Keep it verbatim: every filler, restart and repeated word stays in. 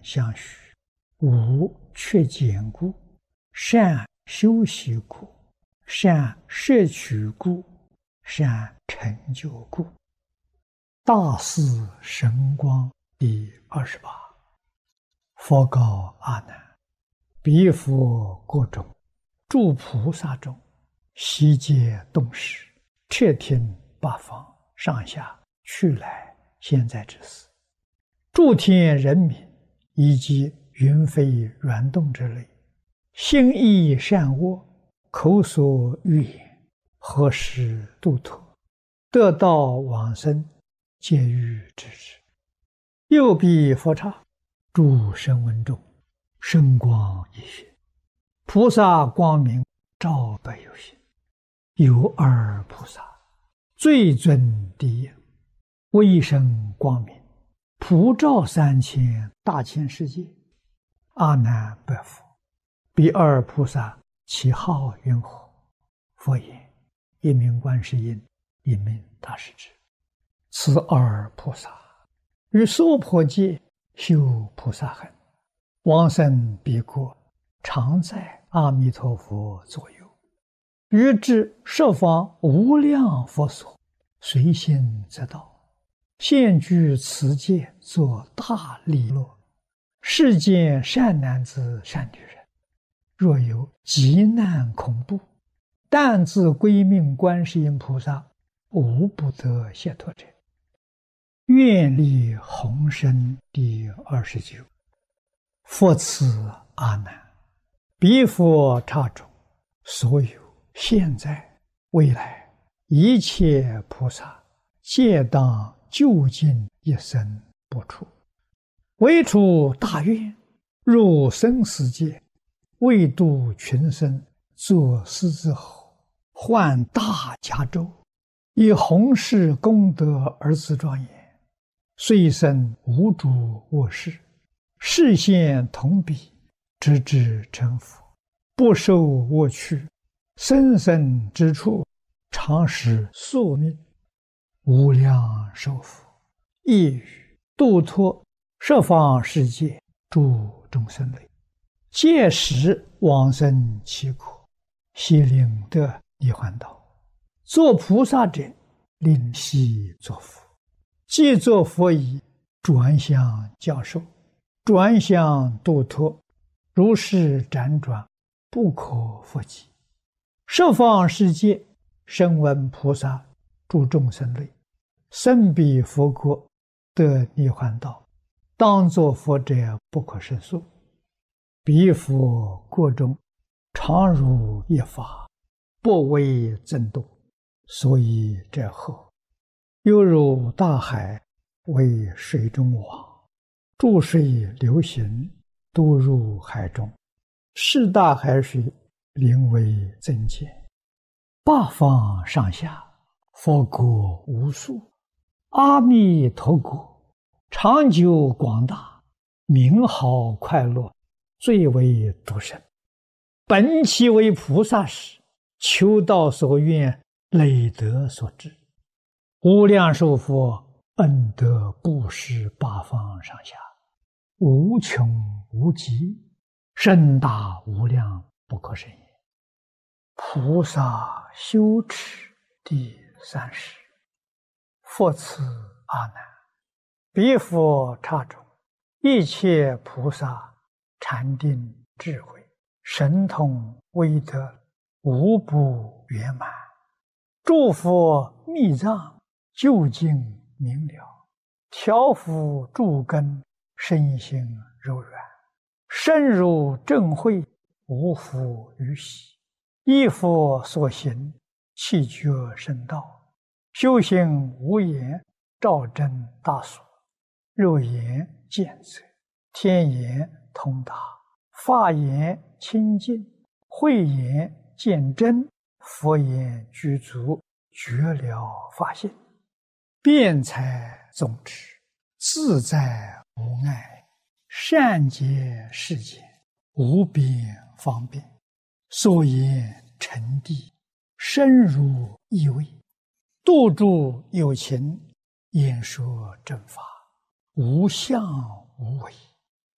相续，无缺减故，善修习故，善摄取故，善成就故。大士神光第二十八。佛告阿难：彼佛国中，诸菩萨中，悉皆动识，彻听八方上下去来现在之事，诸天人民以及云飞软动之类，心意善恶，口所欲言，何时度脱，得道往生，皆欲知之。右彼佛刹，诸声闻中，圣光一现，菩萨光明照百有心。有二菩萨，最尊第一，威声光明，普照三千大千世界。阿难白佛：彼二菩萨其号云何？佛言：一名观世音，一名大势至。此二菩萨于娑婆界修菩萨行，往生彼国，常在阿弥陀佛左右，于至十方无量佛所，随心则到，现居此界，作大利乐。世间善男子善女人，若有急难恐怖，但自归命观世音菩萨，无不得解脱者。愿力宏深第二十九。佛赐阿难：彼佛刹中，所有现在未来一切菩萨，皆当究竟一生不出，唯出大愿，入生死界，为度群生，作狮子吼，换大迦州，以弘誓功德而自庄严。虽生无诸恶事，示现同彼，直至成佛，不受恶趣，生生之处，常使宿命，无量寿福，亦语度脱十方世界诸众生类，届时往生其国，悉令得涅槃道。作菩萨者，令悉作佛。既作佛已，转向教授，转向度脱，如是辗转，不可复及。十方世界声闻菩萨诸众生类，生彼佛国，得涅槃道，当作佛者不可胜数。彼佛国中，常如一法，不为增度，所以者后，犹如大海为水中网，注水流行，都入海中，是大海水灵为增减。八方上下，佛国无数，阿弥陀国长久广大，名好快乐，最为独生。本其为菩萨时，求道所愿，累德所致，无量寿佛恩德布施八方上下，无穷无极，甚大无量，不可胜也。菩萨修持第三十。佛赐阿难：彼佛刹中，一切菩萨禅定智慧，神通威德，无不圆满。诸佛密藏，究竟明了，调伏诸根，身心柔软，深入正慧，无复于喜。依佛所行，气觉深道，修行无言，照真大所。肉眼见则，天眼通达，法眼清净，慧眼见真，佛眼具足，觉了法性，辩才总持，自在无碍，善解世间，无边方便，所言成谛，深入意味，度诸有情，演说正法，无相无为。